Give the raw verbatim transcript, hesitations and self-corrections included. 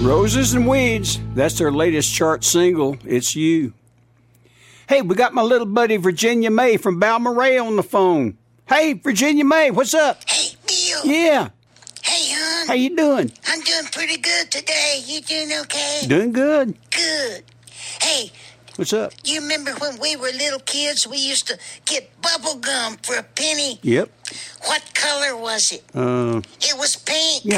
Roses and Weeds. That's their latest chart single, It's You. Hey, we got my little buddy Virginia May from Balmoral on the phone. Hey, Virginia May, what's up? Hey, Bill. Yeah. Hey, hon. How you doing? I'm doing pretty good today. You doing okay? Doing good. Good. Hey, What's up? you remember when we were little kids, we used to get bubble gum for a penny? Yep. What color was it? Uh... It was pink. Yeah.